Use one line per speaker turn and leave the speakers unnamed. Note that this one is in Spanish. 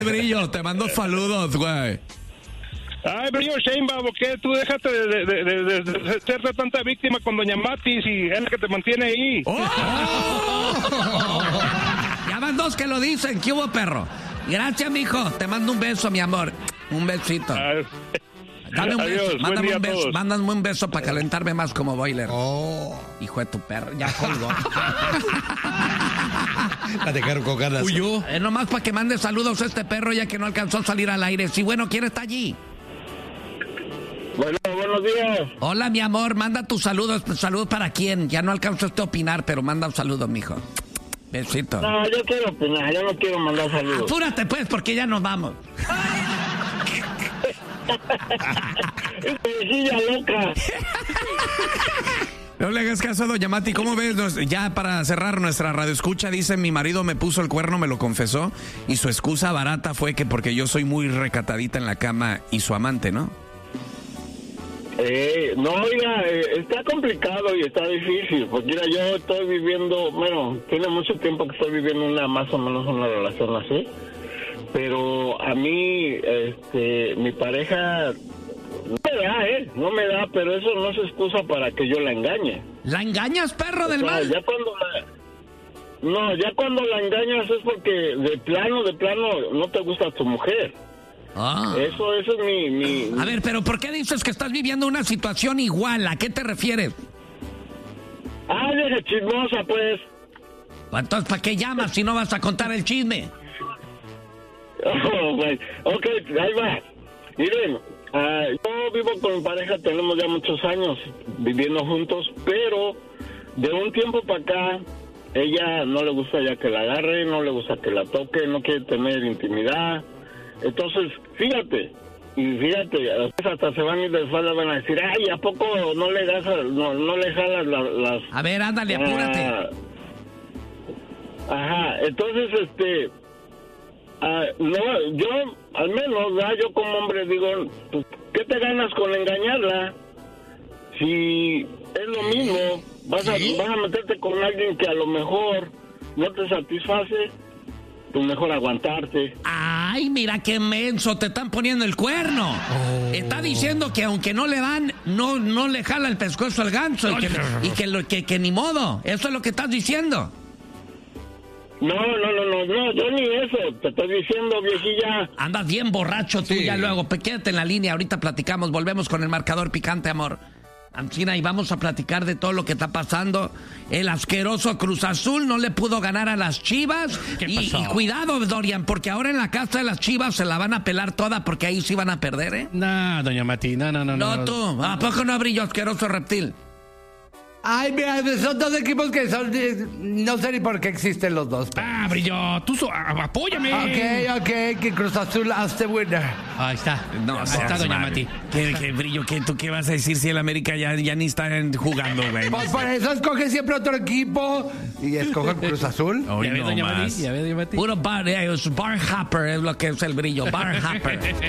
Brillo, te mando saludos, güey.
Ay, Brillo Sheinbaum, ¿por qué tú déjate de ser tanta víctima con Doña Matis y es la que te mantiene ahí?
¡Oh! Ya van dos que lo dicen. ¿Qué hubo, perro? Gracias, mijo. Te mando un beso, mi amor. Un besito. Dame un beso. Mándame un beso para calentarme más como boiler.
Oh.
Hijo de tu perro. Ya colgó.
La dejaron con ganas.
Huyó. Nomás para que mande saludos a este perro ya que no alcanzó a salir al aire. Sí, bueno, ¿quién está allí?
Bueno, buenos días.
Hola, mi amor. Manda tus saludos. ¿Saludos para quién? Ya no alcanzaste a opinar, pero manda un saludo, mijo. Besito.
No, yo quiero opinar. Yo no quiero mandar saludos.
Apúrate, pues, porque ya nos vamos.
Viejilla loca.
No le hagas caso a doña Mati. ¿Cómo ves? Ya para cerrar nuestra radioescucha, dice: mi marido me puso el cuerno, me lo confesó, y su excusa barata fue que porque yo soy muy recatadita en la cama y su amante, ¿no?
No, oiga, está complicado y está difícil, porque mira, yo estoy viviendo, bueno, tiene mucho tiempo que estoy viviendo más o menos una relación así, pero a mí, mi pareja no me da, pero eso no es excusa para que yo la engañe.
¿La engañas, perro del mal?
Ya cuando la engañas es porque de plano no te gusta tu mujer. Eso es mi...
A ver, pero ¿por qué dices que estás viviendo una situación igual? ¿A qué te refieres?
Vieja chismosa, pues.
Entonces, ¿para qué llamas si no vas a contar el chisme?
Ok, ahí va. Miren, yo vivo con mi pareja, tenemos ya muchos años viviendo juntos, pero de un tiempo para acá, ella no le gusta ya que la agarre, no le gusta que la toque, no quiere tener intimidad. Entonces, fíjate, hasta se van a ir de espalda, van a decir, ay, ¿a poco no le jalas las...
A ver, ándale, apúrate.
Entonces, no, yo, al menos, yo como hombre digo, pues, ¿qué te ganas con engañarla? Si es lo mismo, vas a meterte con alguien que a lo mejor no te satisface, pues mejor aguantarte.
Ay, mira qué menso, te están poniendo el cuerno. Está diciendo que aunque no le dan, no le jala el pescuezo al ganso y que ni modo. Eso es lo que estás diciendo.
No, yo ni eso, te estoy diciendo, viejilla.
Andas bien borracho tú, ya luego, quédate en la línea, ahorita platicamos, volvemos con el marcador picante, amor. Ancina, y vamos a platicar de todo lo que está pasando. El asqueroso Cruz Azul no le pudo ganar a las Chivas. Y cuidado, Dorian, porque ahora en la casa de las Chivas se la van a pelar toda porque ahí sí van a perder, ¿eh?
No, doña Mati, no.
No, tú, ¿a poco no, Brillo, asqueroso reptil?
Ay, mira, son dos equipos que son... no sé ni por qué existen los dos.
Brillo, tú apóyame.
Ok, que Cruz Azul hazte winner.
Ahí está.
No,
ahí está, doña Mati.
¿Qué Brillo, tú qué vas a decir si el América ya ni está jugando, güey?
Pues por eso escoge siempre otro equipo y escoge Cruz Azul.
Ya ves, doña Mati.
Puro bar hopper es lo que es el Brillo, bar hopper.